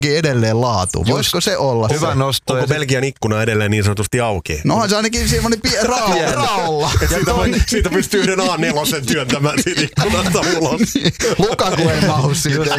edelleen laatu. Voisiko se olla? Hyvä nosto. Onko Belgian ikkuna edelleen niin sanotusti auki? No se ainakin semmoinen raolla. Siitä pystyy yhden A4 työntämään siitä ikkunasta ulos. Lukaku ei mahu siitä.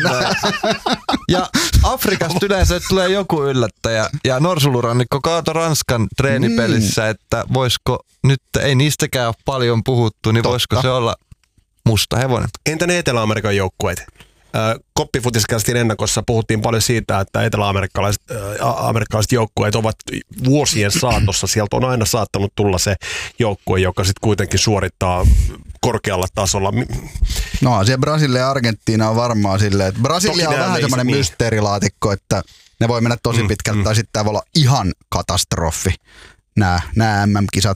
Ja Afrikasta yleensä tulee joku yllättäjä. Ja Norsulurannikko kaato Ranskan treenipelissä, että voisiko nyt, ei niistäkään ole paljon puhuttu, niin voisiko se olla musta hevonen? Entä ne Etelä-Amerikan joukkueet? Koppifutiskästin ennakossa puhuttiin paljon siitä, että etelä-amerikkalaiset joukkueet ovat vuosien saatossa. Sieltä on aina saattanut tulla se joukkue, joka sitten kuitenkin suorittaa korkealla tasolla. No se Brasilia ja Argentiina on varmaan silleen, että Brasilia on vähän semmoinen mysteerilaatikko, että ne voi mennä tosi pitkältä tai sitten tämä voi olla ihan katastrofi, nämä MM-kisat.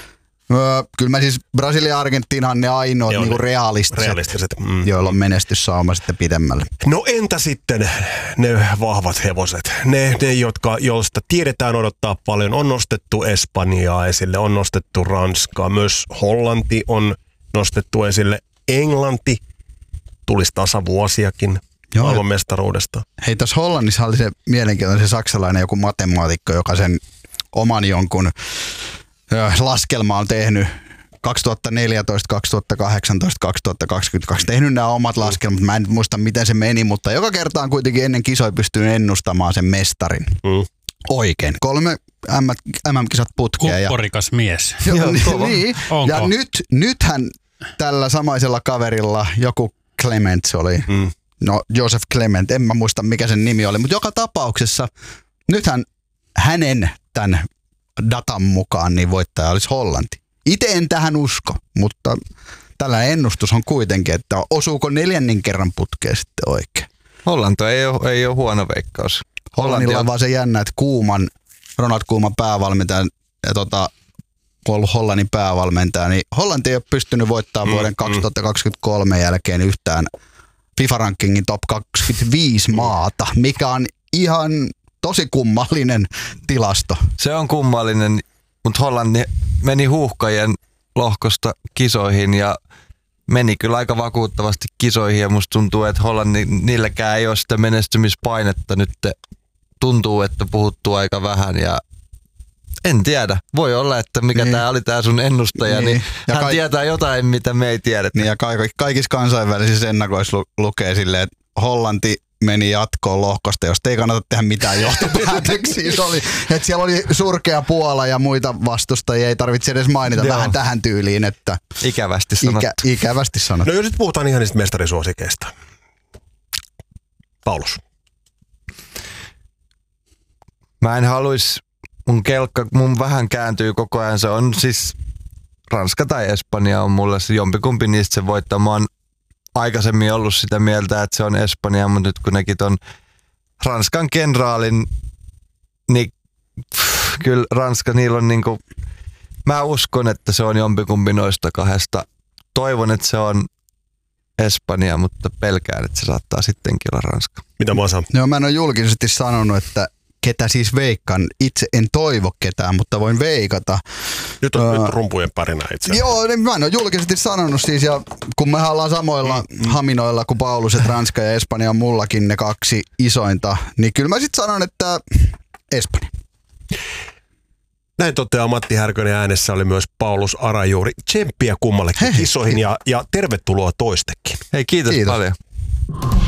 Kyllä mä siis Brasilia ja Argentiina on ne ainoat niinku realistiset joilla on menestyssauma sitten pidemmälle. No entä sitten ne vahvat hevoset? Ne joista tiedetään odottaa paljon. On nostettu Espanjaa esille, on nostettu Ranskaa. Myös Hollanti on nostettu esille. Englanti tulisi tasavuosiakin maailmanmestaruudesta. Hei, tuossa Hollannissa oli se mielenkiintoinen saksalainen joku matemaatikko, joka sen oman jonkun laskelma on tehnyt 2014, 2018, 2022. Tehnyt nämä omat laskelmat. Mä en muista, miten se meni, mutta joka kerta on kuitenkin ennen kisoja pystynyt ennustamaan sen mestarin. Oikein. 3 MM-kisat putkeen. Kupporikas mies. Niin. Ja nythän tällä samaisella kaverilla joku Clement se oli. No, Joseph Clement. En mä muista, mikä sen nimi oli. Mutta joka tapauksessa nythän hänen tämän datan mukaan niin voittaja olisi Hollanti. Itse en tähän usko, mutta tällainen ennustus on kuitenkin, että osuuko 4. kerran putkeen sitten oikein. Hollanti ei ole huono veikkaus. Hollannilla on vaan se jännä, että Ronald Koeman päävalmentaja ja ollut Hollannin päävalmentaja, niin Hollanti ei ole pystynyt voittamaan vuoden 2023 jälkeen yhtään FIFA-rankingin top 25 maata, mikä on ihan tosi kummallinen tilasto. Se on kummallinen, mutta Hollanti meni huuhkajien lohkosta kisoihin ja meni kyllä aika vakuuttavasti kisoihin ja musta tuntuu, että niilläkään ei ole sitä menestymispainetta nyt. Tuntuu, että puhuttuu aika vähän ja en tiedä. Voi olla, että mikä tää oli tää sun ennustaja, niin hän tietää jotain, mitä me ei tiedetä. Niin ja kaikissa kansainvälisissä ennakoissa lukee silleen, että Hollanti meni jatkoon lohkosta, josta ei kannata tehdä mitään johtopäätöksiä. Että siellä oli surkea Puola ja muita vastustajia, ei tarvitse edes mainita vähän tähän tyyliin. Että ikävästi sanottu. Ikävästi sanottu. No jos nyt puhutaan ihan niistä mestarisuosikeista. Paulus. Mä en haluis, mun vähän kääntyy koko ajan, se on siis Ranska tai Espanja on mulle se jompikumpi niistä se voittaa. Mä oon aikaisemmin ollut sitä mieltä, että se on Espanja, mutta nyt kun nekin ton Ranskan kenraalin, niin kyllä Ranska niillä on niinku, mä uskon, että se on jompikumpi noista kahdesta. Toivon, että se on Espanja, mutta pelkään, että se saattaa sittenkin olla Ranska. Mitä mä saan? Joo, mä en ole julkisesti sanonut, että ketä siis veikkaan. Itse en toivo ketään, mutta voin veikata. Nyt on nyt rumpujen pärinä itse. Joo, niin mä en ole julkisesti sanonut siis, ja kun me ollaan samoilla haminoilla kuin Paulus, että Ranska ja Espanja on mullakin ne 2 isointa, niin kyllä mä sitten sanon, että Espanja. Näin toteaa Matti Härkönen, äänessä oli myös Paulus Arajuuri. Tsemppiä kummallekin kisoihin ja tervetuloa toistekin. Hei, kiitos paljon.